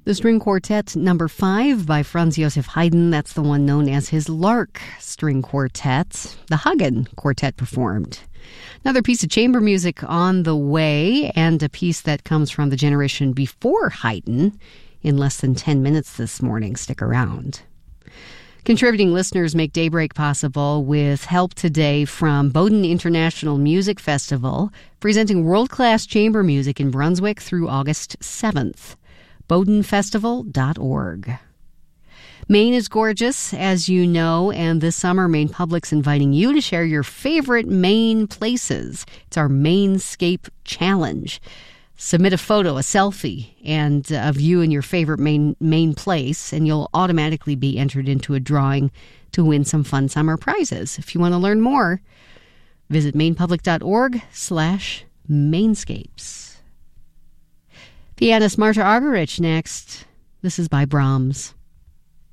The String Quartet number 5 by Franz Joseph Haydn. That's the one known as his Lark String Quartet. The Hagen Quartet performed. Another piece of chamber music on the way, and a piece that comes from the generation before Haydn in less than 10 minutes this morning. Stick around. Contributing listeners make Daybreak possible with help today from Bowdoin International Music Festival, presenting world-class chamber music in Brunswick through August 7th. BowdoinFestival.org. Maine is gorgeous, as you know, and this summer Maine Public's inviting you to share your favorite Maine places. It's our Mainscape Challenge. Submit a photo, a selfie, and of you and your favorite Maine place, and you'll automatically be entered into a drawing to win some fun summer prizes. If you want to learn more, visit mainepublic.org/Mainscapes. Pianist Marta Argerich next. This is by Brahms.